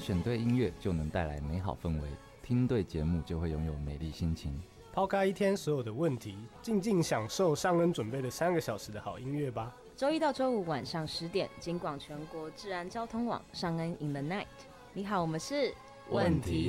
选对音乐就能带来美好氛围，听对节目就会拥有美丽心情。 抛开一天所有的问题，静静享受尚恩准备的3个小时的好音乐吧。 周一到周五晚上10点，警广全国治安交通网尚恩 in the night。你好，我们是问题